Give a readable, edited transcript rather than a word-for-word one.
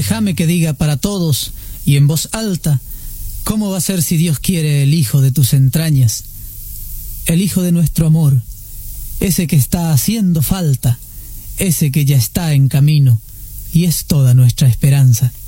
déjame que diga para todos y en voz alta, ¿cómo va a ser si Dios quiere el hijo de tus entrañas? El hijo de nuestro amor, ese que está haciendo falta, ese que ya está en camino y es toda nuestra esperanza.